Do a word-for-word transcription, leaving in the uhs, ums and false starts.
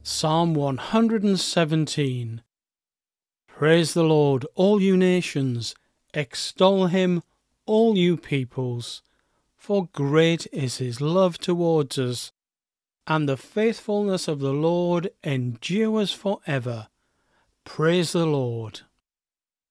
Psalm one hundred seventeen. Praise the Lord, all you nations, extol him, all you peoples. For great is his love towards us, and the faithfulness of the Lord endures forever. Praise the Lord.